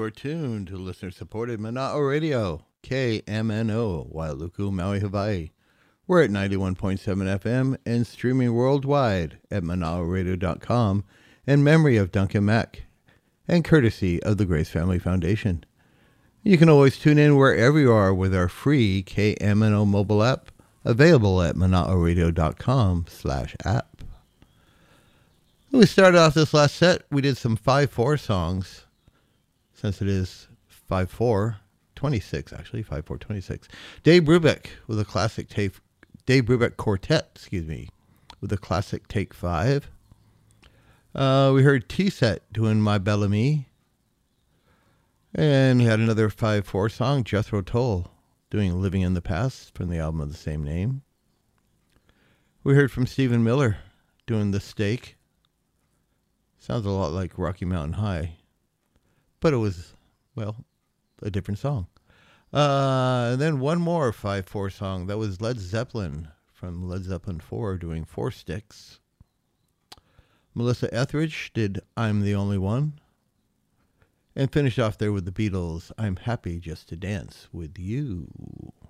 are tuned to listener-supported Mana'o Radio, KMNO, Wailuku, Maui, Hawaii. We're at 91.7 FM and streaming worldwide at mana'oradio.com in memory of Duncan Mack and courtesy of the Grace Family Foundation. You can always tune in wherever you are with our free KMNO mobile app, available at mana'oradio.com/app. We started off this last set, we did some 5/4 songs, since it is 5/4/26, actually, 5/4/26. Dave Brubeck with a classic tape, Dave Brubeck Quartet, with a classic Take 5. We heard T-Set doing My Bellamy. And we had another 5/4 song, Jethro Tull, doing Living in the Past from the album of the same name. We heard from Stephen Miller doing The Stake. Sounds a lot like Rocky Mountain High, but it was, well, a different song. And then one more 5/4 song. That was Led Zeppelin from Led Zeppelin 4 doing Four Sticks. Melissa Etheridge did I'm the Only One. And finished off there with the Beatles, I'm Happy Just to Dance with You.